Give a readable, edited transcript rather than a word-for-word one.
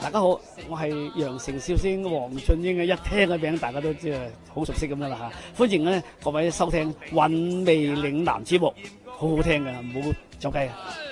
大家好，我係羊城笑星黃俊英嘅，一聽嘅名大家都知係好熟悉咁樣啦嚇。歡迎咧各位收聽《韻味嶺南》節目，好好聽嘅，唔好走雞啊！